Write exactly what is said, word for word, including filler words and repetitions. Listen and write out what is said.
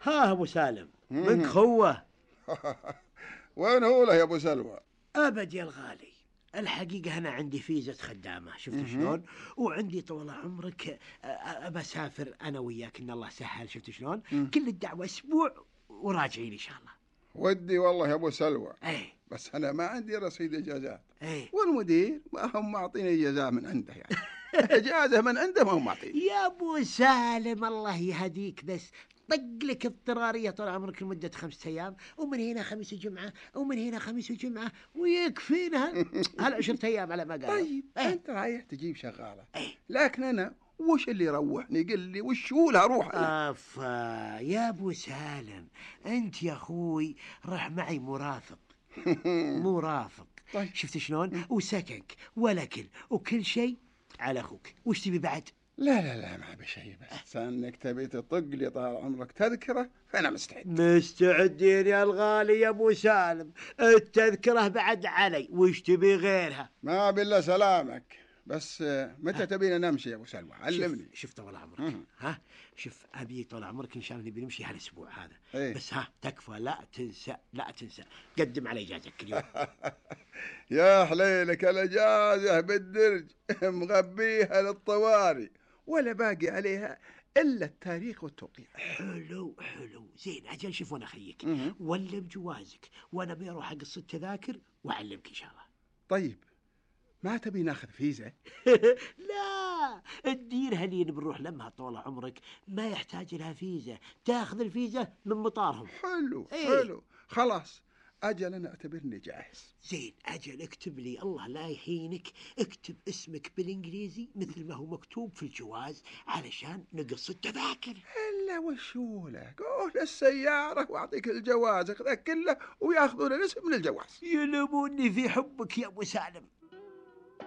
ها أبو سالم منك خوة. وين هو له يا أبو سلوى؟ أبد يا الغالي، الحقيقة أنا عندي فيزة خدامة، شفت شلون؟ وعندي طول عمرك أبى أسافر أنا وياك إن الله سهل، شفت شلون؟ كل الدعوة أسبوع وراجعين إن شاء الله. ودي والله يا أبو سلوى. أي. بس أنا ما عندي رصيد إجازات. أي. والمدير ما هم معطيني إجازة من عنده يعني. إجازة من عنده ما هم معطيني. يا أبو سالم الله يهديك، بس طق لك اضطرارية طول عمرك لمدة خمسة أيام، ومن هنا خميس وجمعة، ومن هنا خميس وجمعة، ويكفينا هالعشرة أيام على ما قال. طيب ايه؟ أنت رايح تجيب شغالة. ايه؟ لكن أنا وش اللي يروحني؟ قل لي وش هو اللي أروح أنا؟ أفا يا أبو سالم، أنت يا أخوي رح معي مرافق. مرافق. طيب. شفت شلون؟ وسكنك والأكل وكل شيء على أخوك. وش تبي بعد؟ لا لا لا ما بشيء، بس انك تبي تطق لي طال عمرك تذكره فانا مستعد. مستعدين يا الغالي يا ابو سالم، التذكره بعد علي، وش تبي غيرها؟ ما بالله سلامك، بس متى تبينا نمشي يا ابو سلمى؟ علمني. شوف, شوف طول عمرك، ها شوف ابي طول عمرك ان شاء الله نبي نمشي هالاسبوع هذا. ايه؟ بس ها تكفى لا تنسى لا تنسى قدم علي اجازتك اليوم. يا حليلك الاجازه بالدرج مغبيها للطواري ولا باقي عليها الا التاريخ والتوقيع. حلو حلو زين، اجل شوف وانا اخيك ولا بجوازك، وانا بروح اقص التذاكر واعلمك ان شاء الله. طيب ما تبي ناخذ فيزا؟ لا، الديرها اللي بنروح لمها طول عمرك ما يحتاج لها فيزا، تاخذ الفيزا من مطارهم. حلو ايه؟ حلو خلاص، أجل أنا أعتبرني جاهز. زين أجل اكتب لي الله لا يحينك، اكتب اسمك بالإنجليزي مثل ما هو مكتوب في الجواز علشان نقص التذاكر. إلا وشو له؟ قول السيارة وأعطيك الجواز، اخذه كله وياخذون الاسم من الجواز. يلموني في حبك يا أبو سالم.